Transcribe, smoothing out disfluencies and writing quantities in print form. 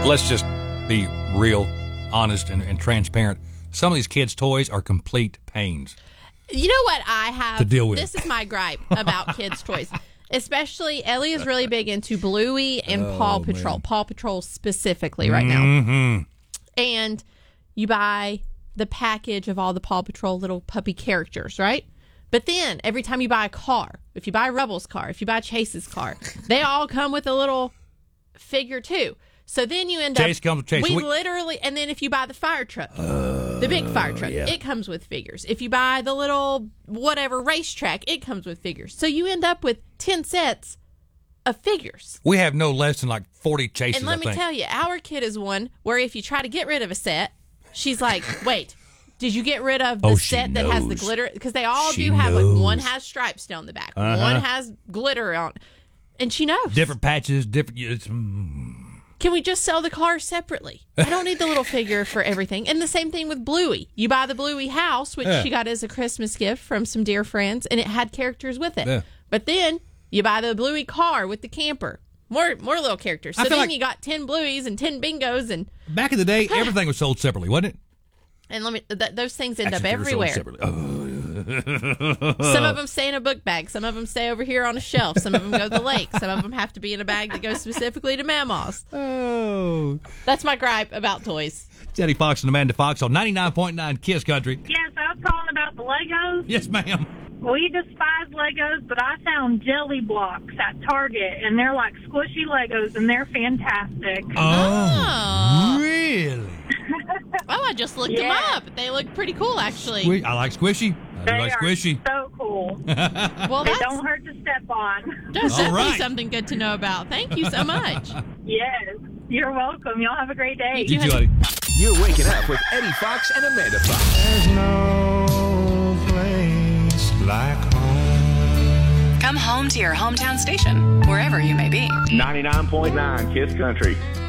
Let's just be real, honest, and transparent. Some of these kids' toys are complete pains. You know what I have to deal with? This is my gripe about kids' toys. Especially, Ellie is really big into Bluey and Paw Patrol. Man. Paw Patrol specifically right now. And you buy the package of all the Paw Patrol little puppy characters, right? But then, every time you buy a car, if you buy Rebel's car, if you buy Chase's car, they all come with a little figure, too. So then you end Chase comes with Chase. We literally, and then if you buy the fire truck, the big fire truck, it comes with figures. If you buy the little whatever racetrack, it comes with figures. So you end up with 10 sets of figures. We have no less than like 40 Chases, And let me tell you, our kid is one where if you try to get rid of a set, she's like, wait, did you get rid of the set that has the glitter? Because they all do have, like, one has stripes down the back, one has glitter on, and she knows. Different patches, different... Can we just sell the cars separately? I don't need the little figure for everything. And the same thing with Bluey. You buy the Bluey house, which she got as a Christmas gift from some dear friends, and it had characters with it. Yeah. But then you buy the Bluey car with the camper. More little characters. So then you got 10 Blueys and 10 Bingos. And back in the day, everything was sold separately, wasn't it? And those things end up everywhere. Some of them stay in a book bag. Some of them stay over here on a shelf. Some of them go to the lake. Some of them have to be in a bag that goes specifically to Mama's. Oh. That's my gripe about toys. Eddie Fox and Amanda Fox on 99.9 Kiss Country. Yes, I was calling about the Legos. Yes, ma'am. We despise Legos, but I found jelly blocks at Target, and they're like squishy Legos, and they're fantastic. Oh. Really? Oh, I just looked them up. They look pretty cool, actually. I like squishy. They like squishy. Are so cool. Well, they don't hurt to step on. That's definitely something good to know about. Thank you so much. Yes, you're welcome. Y'all have a great day. You too, Eddie. You're waking up with Eddie Fox and Amanda Fox. There's no place like home. Come home to your hometown station, wherever you may be. 99.9 Kiss Country.